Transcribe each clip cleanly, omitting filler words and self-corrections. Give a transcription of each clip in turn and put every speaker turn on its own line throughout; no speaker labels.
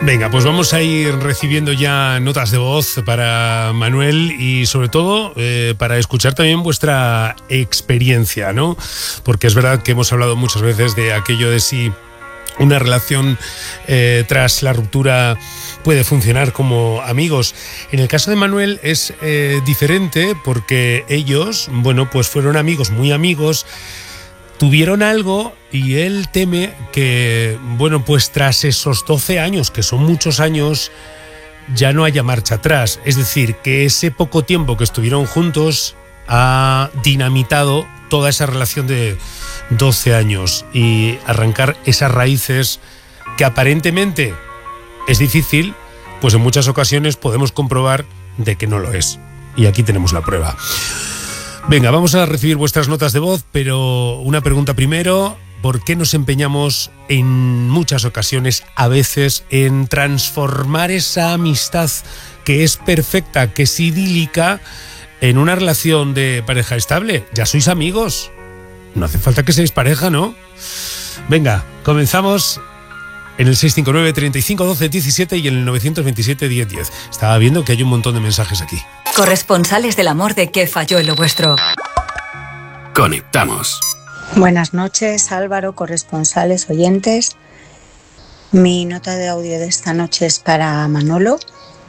Venga, pues vamos a ir recibiendo ya notas de voz para Manuel y sobre todo para escuchar también vuestra experiencia, ¿no? Porque es verdad que hemos hablado muchas veces de aquello de si una relación tras la ruptura puede funcionar como amigos. En el caso de Manuel es diferente porque ellos, bueno, pues fueron amigos, muy amigos. Tuvieron algo y él teme que, bueno, pues tras esos 12 años, que son muchos años, ya no haya marcha atrás. Es decir, que ese poco tiempo que estuvieron juntos ha dinamitado toda esa relación de 12 años y arrancar esas raíces que aparentemente es difícil, pues en muchas ocasiones podemos comprobar de que no lo es. Y aquí tenemos la prueba. Venga, vamos a recibir vuestras notas de voz, pero una pregunta primero. ¿Por qué nos empeñamos en muchas ocasiones, a veces, en transformar esa amistad que es perfecta, que es idílica, en una relación de pareja estable? Ya sois amigos. No hace falta que seáis pareja, ¿no? Venga, comenzamos en el 659 35 12 17 y en el 927 10 10. Estaba viendo que hay un montón de mensajes aquí.
Corresponsales del amor de ¿Qué falló en lo vuestro?
Conectamos.
Buenas noches, Álvaro, corresponsales, oyentes. Mi nota de audio de esta noche es para Manolo.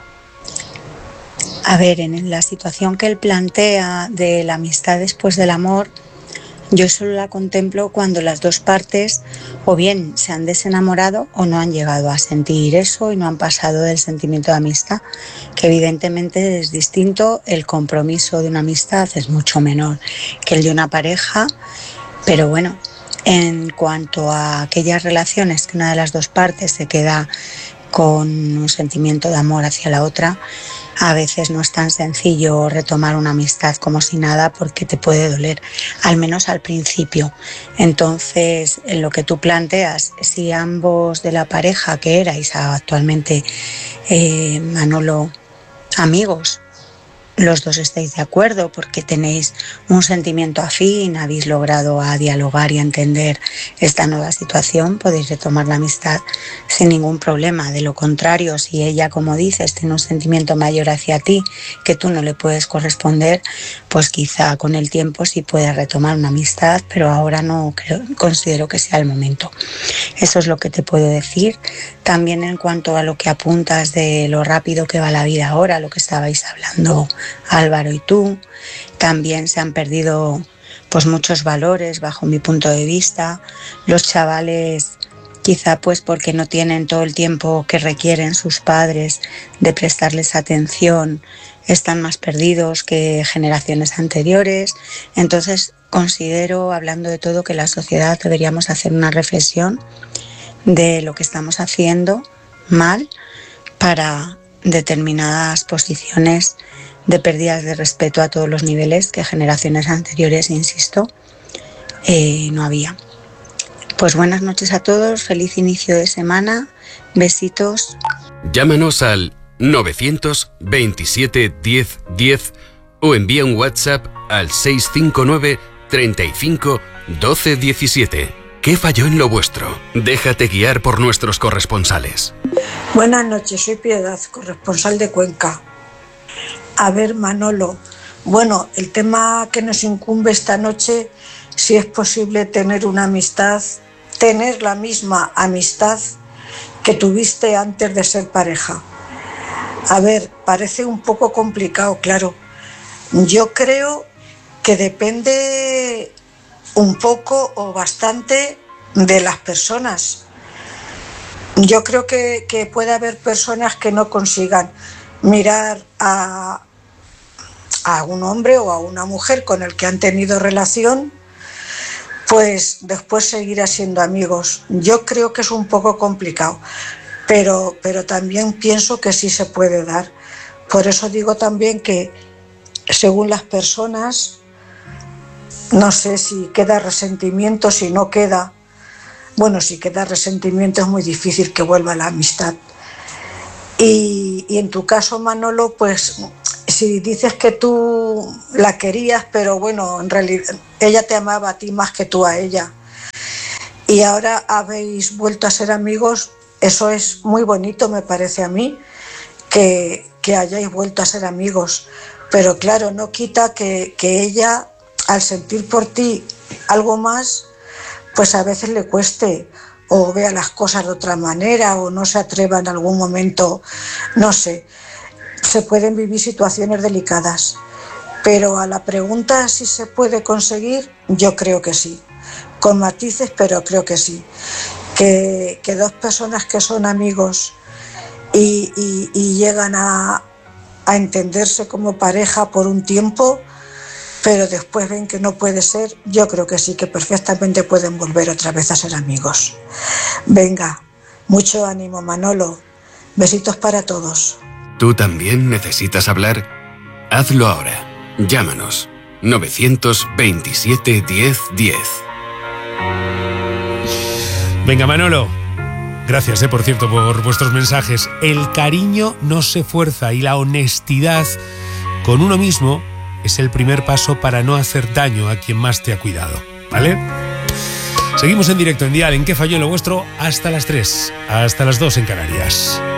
A ver, en la situación que él plantea de la amistad después del amor, yo solo la contemplo cuando las dos partes o bien se han desenamorado o no han llegado a sentir eso y no han pasado del sentimiento de amistad, que evidentemente es distinto. El compromiso de una amistad es mucho menor que el de una pareja, pero bueno, en cuanto a aquellas relaciones que una de las dos partes se queda con un sentimiento de amor hacia la otra, a veces no es tan sencillo retomar una amistad como si nada, porque te puede doler, al menos al principio. Entonces, en lo que tú planteas, si ambos de la pareja que erais actualmente, Manolo, amigos, los dos estáis de acuerdo porque tenéis un sentimiento afín, habéis logrado a dialogar y a entender esta nueva situación, podéis retomar la amistad sin ningún problema. De lo contrario, si ella, como dices, tiene un sentimiento mayor hacia ti que tú no le puedes corresponder, pues quizá con el tiempo sí puedes retomar una amistad, pero ahora no considero que sea el momento. Eso es lo que te puedo decir. También en cuanto a lo que apuntas de lo rápido que va la vida ahora, lo que estabais hablando Álvaro y tú, también se han perdido pues muchos valores bajo mi punto de vista. Los chavales, quizá pues porque no tienen todo el tiempo que requieren sus padres de prestarles atención, están más perdidos que generaciones anteriores. Entonces considero, hablando de todo, que la sociedad deberíamos hacer una reflexión de lo que estamos haciendo mal para determinadas posiciones de pérdidas de respeto a todos los niveles que generaciones anteriores, insisto, no había. Pues buenas noches a todos, feliz inicio de semana, besitos.
Llámanos al 927 10 10 o envía un WhatsApp al 659 35 12 17. ¿Qué falló en lo vuestro? Déjate guiar por nuestros corresponsales.
Buenas noches, soy Piedad, corresponsal de Cuenca. A ver, Manolo, bueno, el tema que nos incumbe esta noche, si es posible tener una amistad, tener la misma amistad que tuviste antes de ser pareja. A ver, parece un poco complicado, claro. Yo creo que depende un poco o bastante de las personas. Yo creo que puede haber personas que no consigan mirar a un hombre o a una mujer con el que han tenido relación, pues después seguirá siendo amigos. Yo creo que es un poco complicado, pero también pienso que sí se puede dar. Por eso digo también que según las personas, no sé si queda resentimiento, si no queda. Bueno, si queda resentimiento es muy difícil que vuelva la amistad. Y en tu caso, Manolo, pues si dices que tú la querías, pero bueno, en realidad ella te amaba a ti más que tú a ella, y ahora habéis vuelto a ser amigos, eso es muy bonito, me parece a mí, que hayáis vuelto a ser amigos. Pero claro, no quita que ella, al sentir por ti algo más, pues a veces le cueste, o vea las cosas de otra manera, o no se atreva en algún momento, no sé. Se pueden vivir situaciones delicadas, pero a la pregunta si se puede conseguir, yo creo que sí, con matices, pero creo que sí. Que dos personas que son amigos y llegan a entenderse como pareja por un tiempo, pero después ven que no puede ser, yo creo que sí, que perfectamente pueden volver otra vez a ser amigos. Venga, mucho ánimo, Manolo. Besitos para todos.
¿Tú también necesitas hablar? Hazlo ahora. Llámanos. 927 10 10.
Venga, Manolo. Gracias, por cierto, por vuestros mensajes. El cariño no se fuerza y la honestidad con uno mismo es el primer paso para no hacer daño a quien más te ha cuidado, ¿vale? Seguimos en directo en Dial, en ¿Qué falló en lo vuestro? Hasta las 3, hasta las 2 en Canarias.